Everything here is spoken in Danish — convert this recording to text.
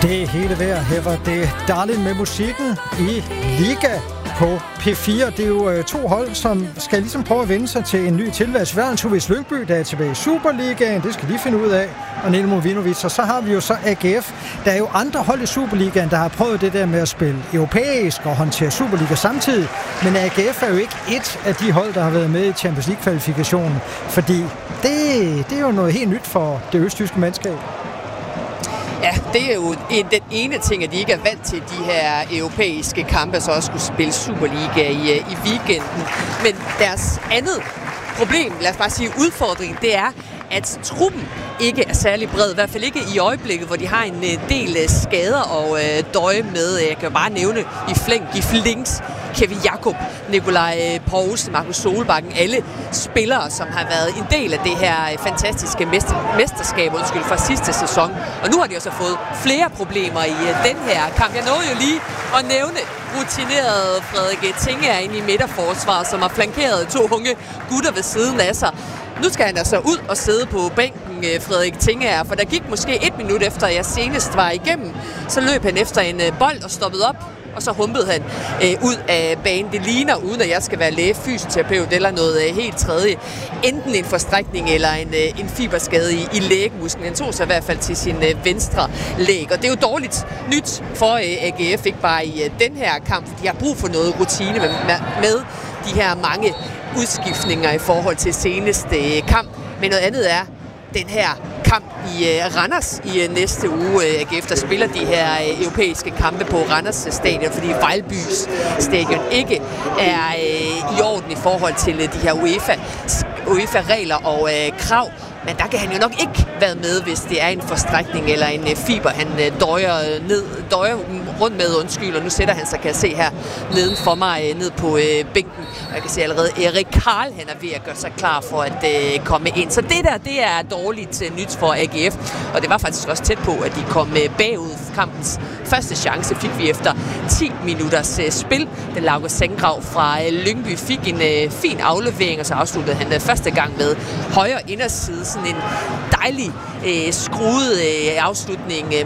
Det hele værd. Her var det Darling med musikken i Liga på P4. Det er jo to hold, som skal ligesom prøve at vende sig til en ny tilværelse. Værenshuvis Lyngby, der er tilbage i Superligaen. Det skal de finde ud af. Og Niels Movinovic. Og så har vi jo så AGF. Der er jo andre hold i Superligaen, der har prøvet det der med at spille europæisk og håndtere Superliga samtidig. Men AGF er jo ikke et af de hold, der har været med i Champions League-kvalifikationen. Fordi det er jo noget helt nyt for det østtyske mandskab. Ja, det er jo den ene ting, at de ikke er vant til de her europæiske kampe, så også skulle spille Superliga i weekenden. Men deres andet problem, lad os bare sige udfordring, det er, at truppen ikke er særlig bred. I hvert fald ikke i øjeblikket, hvor de har en del skader og døje med. Jeg kan bare nævne i flæng, Gif Links, Kevin Jakob, Nikolaj Poulsen, Markus Solbakken, alle spillere, som har været en del af det her fantastiske mesterskab fra sidste sæson. Og nu har de også fået flere problemer i den her kamp. Jeg nåede jo lige at nævne rutinerede Frederik Tingager inde i midterforsvaret, som har flankeret to unge gutter ved siden af sig. Nu skal han altså ud og sidde på bænken, Frederik Tingager, for der gik måske 1 minut efter, jeg senest var igennem. Så løb han efter en bold og stoppede op, og så humpede han ud af banen. Det ligner, uden at jeg skal være læge, fysioterapeut eller noget helt tredje, enten en forstrækning eller en fiberskade i lægmusklen. Han tog sig i hvert fald til sin venstre læg, og det er jo dårligt nyt for AGF, ikke bare i den her kamp, for de har brug for noget rutine med de her mange udskiftninger i forhold til seneste kamp. Men noget andet er den her kamp i Randers i næste uge. AGF, der spiller de her europæiske kampe på Randers stadion, fordi Vejlbys stadion ikke er i orden i forhold til de her UEFA-regler og krav. Men der kan han jo nok ikke være med, hvis det er en forstrækning eller en fiber, han døjer rundt med, og nu sætter han sig, kan jeg se her, neden for mig ned på bænken. Og jeg kan se allerede, Erik Karl, han er ved at gøre sig klar for at komme ind. Så det der, det er dårligt nyt for AGF, og det var faktisk også tæt på, at de kom bagud. Kampens første chance fik vi efter 10 minutters spil. Den Lauke Senggrav fra Lyngby fik en fin aflevering, og så afsluttede han første gang med højre inderside. Sådan en dejlig skruet afslutning